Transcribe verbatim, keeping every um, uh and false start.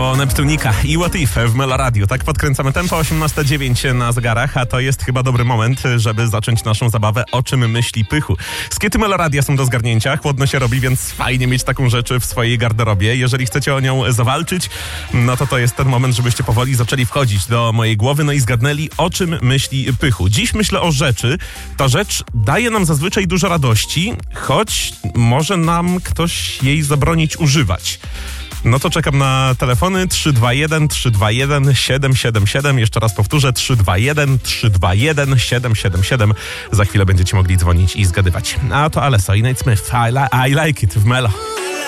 było Neptunika i What If w Melo Radio. Tak podkręcamy tempo, osiemnasta dziewięć na zegarach, a to jest chyba dobry moment, żeby zacząć naszą zabawę O czym myśli Pychu. Skiety Melo Radia są do zgarnięcia, chłodno się robi, więc fajnie mieć taką rzecz w swojej garderobie. Jeżeli chcecie o nią zawalczyć, no to to jest ten moment, żebyście powoli zaczęli wchodzić do mojej głowy, no i zgadnęli, o czym myśli Pychu. Dziś myślę o rzeczy. Ta rzecz daje nam zazwyczaj dużo radości, choć może nam ktoś jej zabronić używać. No to czekam na telefony trzy dwa jeden trzy dwa jeden siedem siedem siedem. Jeszcze raz powtórzę, trzy dwa jeden trzy dwa jeden siedem siedem siedem. Za chwilę będziecie mogli dzwonić i zgadywać. A to Alesso i Nate Smith. I, li- I like it w Melo.